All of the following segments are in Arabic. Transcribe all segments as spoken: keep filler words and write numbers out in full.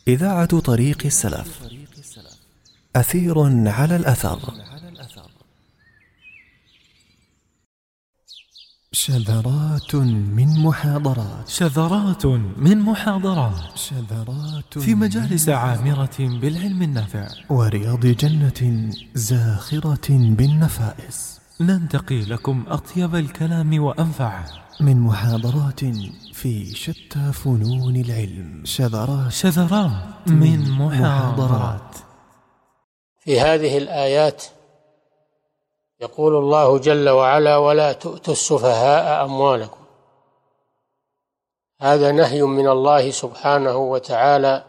إذاعة طريق السلف، أثير على الأثر. شذرات من محاضرات شذرات من محاضرات شذرات في مجالس عامرة بالعلم النافع ورياض جنة زاخرة بالنفائس. ننتقي لكم أطيب الكلام وأنفعه من محاضرات في شتى فنون العلم. شذرات شذرات من محاضرات. في هذه الآيات يقول الله جل وعلا: ولا تؤتوا السفهاء أموالكم. هذا نهي من الله سبحانه وتعالى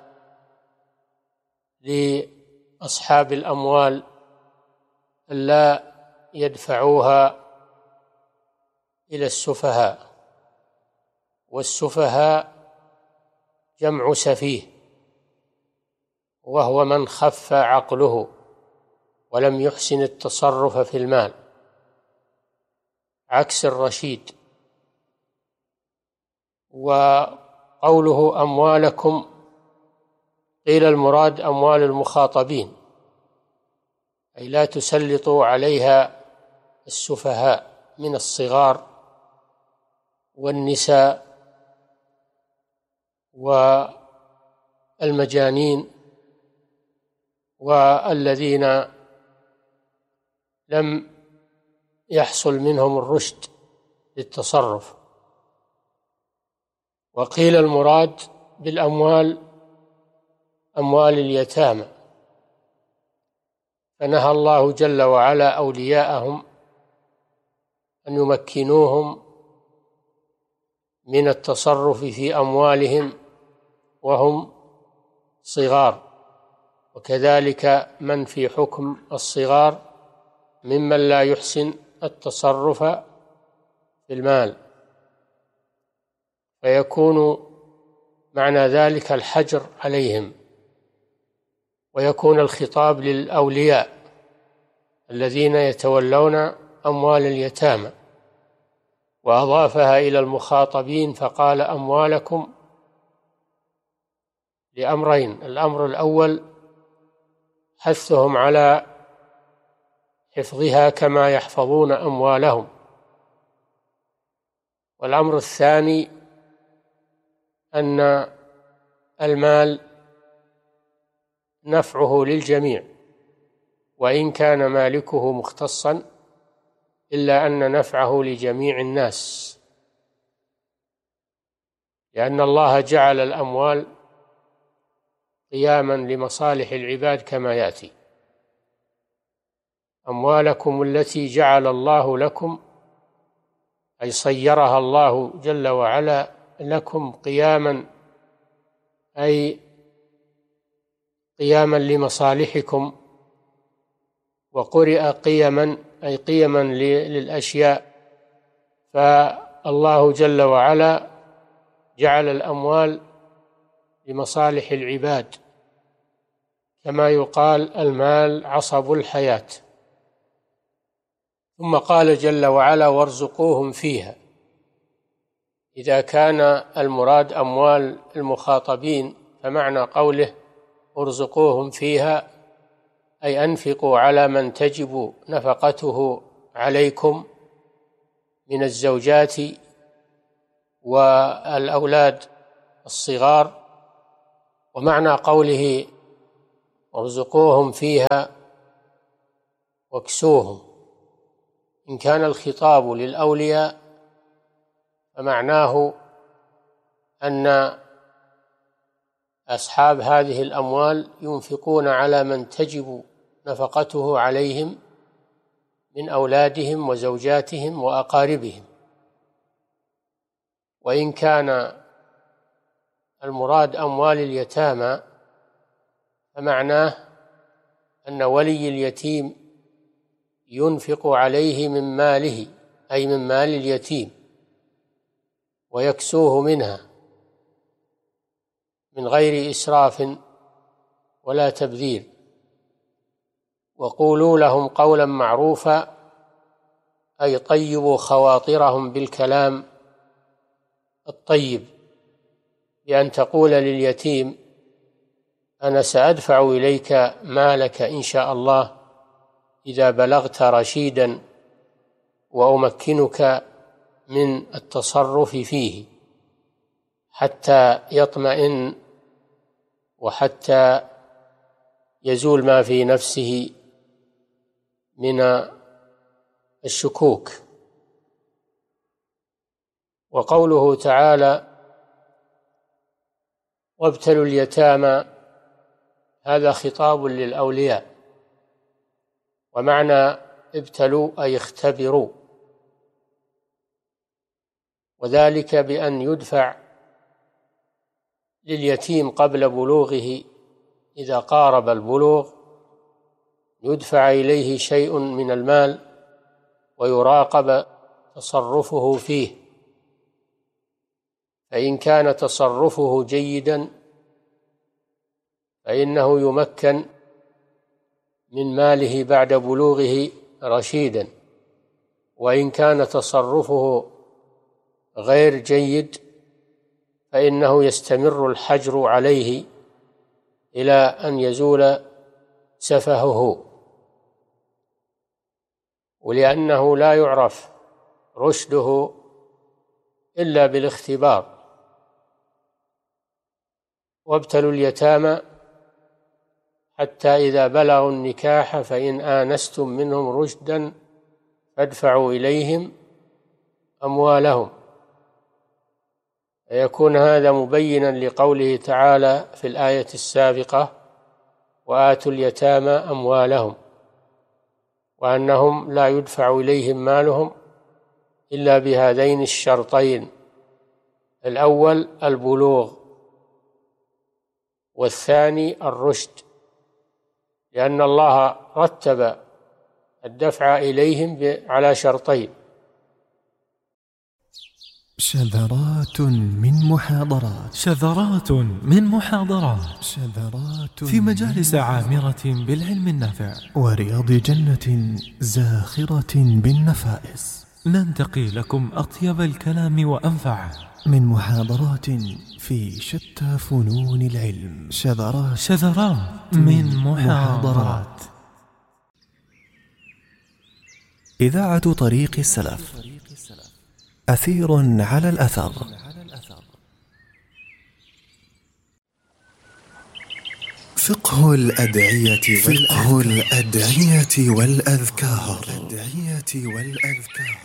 لأصحاب الأموال ألا يدفعوها إلى السفهاء، والسفهاء جمع سفيه، وهو من خف عقله ولم يحسن التصرف في المال، عكس الرشيد. وقوله أموالكم قيل المراد أموال المخاطبين، أي لا تسلطوا عليها السفهاء من الصغار والنساء والمجانين والذين لم يحصل منهم الرشد للتصرف. وقيل المراد بالأموال أموال اليتامى، فنهى الله جل وعلا أولياءهم أن يمكنوهم من التصرف في أموالهم وهم صغار، وكذلك من في حكم الصغار ممن لا يحسن التصرف في المال، فيكون معنى ذلك الحجر عليهم، ويكون الخطاب للأولياء الذين يتولون أموال اليتامى، وأضافها إلى المخاطبين فقال أموالكم لأمرين: الأمر الأول حثهم على حفظها كما يحفظون أموالهم، والأمر الثاني أن المال نفعه للجميع، وإن كان مالكه مختصا إلا أن نفعه لجميع الناس، لأن الله جعل الأموال قياما لمصالح العباد كما يأتي: أموالكم التي جعل الله لكم، أي صيرها الله جل وعلا لكم قياما، أي قياما لمصالحكم، وقرئ قيما أي قيما للأشياء. فالله جل وعلا جعل الأموال لمصالح العباد، كما يقال المال عصب الحياة. ثم قال جل وعلا: وارزقوهم فيها. إذا كان المراد أموال المخاطبين فمعنى قوله ارزقوهم فيها أي أنفقوا على من تجب نفقته عليكم من الزوجات والأولاد الصغار. ومعنى قوله ارزقوهم فيها واكسوهم، إن كان الخطاب للأولياء فمعناه أن أصحاب هذه الأموال ينفقون على من تجب نفقته عليهم من أولادهم وزوجاتهم وأقاربهم. وإن كان المراد أموال اليتامى فمعناه أن ولي اليتيم ينفق عليه من ماله، أي من مال اليتيم، ويكسوه منها من غير إسراف ولا تبذير. وقولوا لهم قولا معروفا، أي طيبوا خواطرهم بالكلام الطيب، بأن تقول لليتيم أنا سأدفع إليك مالك إن شاء الله إذا بلغت رشيدا، وأمكنك من التصرف فيه حتى يطمئن وحتى يزول ما في نفسه من الشكوك. وقوله تعالى: وابتلوا اليتامى، هذا خطاب للأولياء، ومعنى ابتلوا أي اختبروا، وذلك بأن يدفع لليتيم قبل بلوغه، إذا قارب البلوغ يدفع إليه شيء من المال ويراقب تصرفه فيه، فإن كان تصرفه جيدا فإنه يمكن من ماله بعد بلوغه رشيدا، وإن كان تصرفه غير جيد فإنه يستمر الحجر عليه إلى أن يزول سفهه، ولأنه لا يعرف رشده إلا بالاختبار. وابتلوا اليتامى حتى إذا بلغوا النكاح فإن آنستم منهم رشدا فادفعوا إليهم أموالهم. فيكون هذا مبينا لقوله تعالى في الآية السابقة: وآتوا اليتامى أموالهم، وأنهم لا يدفع إليهم مالهم إلا بهذين الشرطين: الأول البلوغ، والثاني الرشد، لأن الله رتب الدفع إليهم على شرطين. شذرات من محاضرات شذرات من محاضرات شذرات في مجالس عامرة بالعلم النافع ورياض جنة زاخرة بالنفائس، ننتقي لكم أطيب الكلام وأنفعه من محاضرات في شتى فنون العلم. شذرات شذرات من محاضرات. إذاعة طريق السلف، أثير على الأثر. فقه الأدعية فقه الأدعية والأذكار.